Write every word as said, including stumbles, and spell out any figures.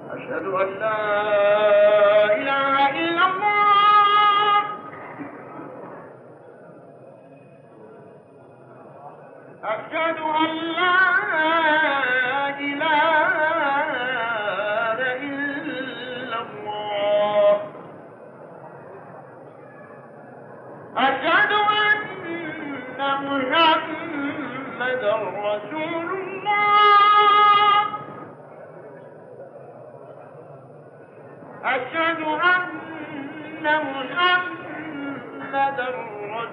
أشهد أن لا إله إلا الله. أشهد أن لا إله إلا الله. أشهد أن محمدا رسول الله. أشهد أن محمدا